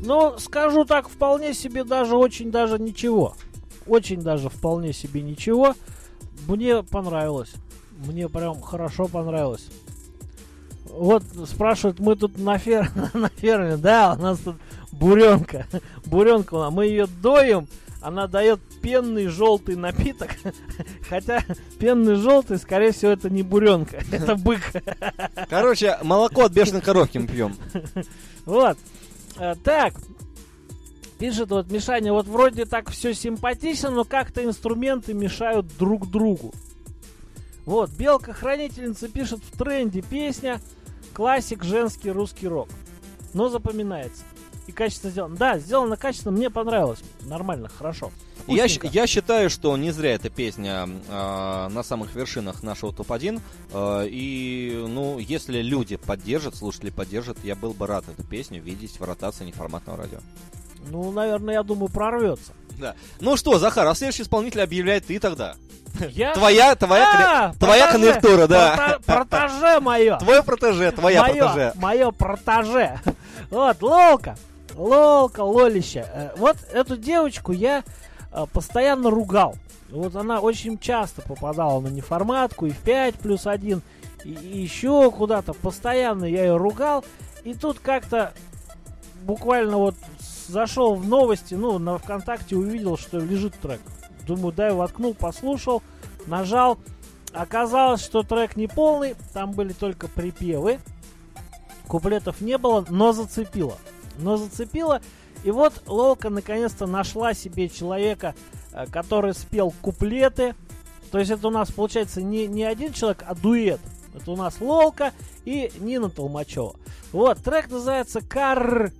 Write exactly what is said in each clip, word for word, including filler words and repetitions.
Ну, скажу так, вполне себе даже очень даже ничего. Очень даже вполне себе ничего. Мне понравилось. Мне прям хорошо понравилось. Вот спрашивают, мы тут на, фер... на ферме, да, у нас тут буренка. Буренка у нас. Мы ее доим, она дает пенный желтый напиток. Хотя пенный желтый, скорее всего, это не буренка, это бык. Короче, молоко от бешеной коровки мы пьем. Вот. Так. Пишет вот Мишаня, вот вроде так все симпатично, но как-то инструменты мешают друг другу. Вот, Белка-хранительница пишет в тренде песня классик женский русский рок. Но запоминается. И качественно сделано. Да, сделано качественно, мне понравилось. Нормально, хорошо. Я, я считаю, что не зря эта песня э, на самых вершинах нашего топ один. Э, и, ну, если люди поддержат, слушатели поддержат, я был бы рад эту песню видеть в ротации неформатного радио. Ну, наверное, я думаю, прорвется. Да. Ну что, Захар, а следующий исполнитель объявляет ты тогда. Я? Твоя, твоя, а, твоя протеже, конъюнктура, да. Прото, протеже мое. Твое протеже, твоя мое, протеже. Мое протеже. Вот, Лолка. Лолка, Лолища. Вот эту девочку я постоянно ругал. Вот она очень часто попадала на неформатку, и в пять плюс один, и, и еще куда-то. Постоянно я ее ругал. И тут как-то буквально вот зашел в новости, ну, на ВКонтакте увидел, что лежит трек. Думаю, дай воткнул, послушал, нажал. Оказалось, что трек не полный, там были только припевы. Куплетов не было, но зацепило. Но зацепило. И вот Лолка наконец-то нашла себе человека, который спел куплеты. То есть это у нас получается не, не один человек, а дуэт. Это у нас Лолка и Нина Толмачева. Вот, трек называется «Карр».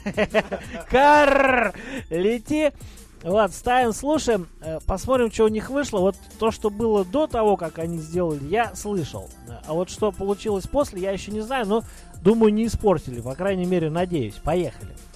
«Карр». Лети. Вот, ставим, слушаем, посмотрим, что у них вышло. Вот то, что было до того, как они сделали, я слышал. А вот что получилось после, я еще не знаю, но думаю, не испортили. По крайней мере, надеюсь. Поехали.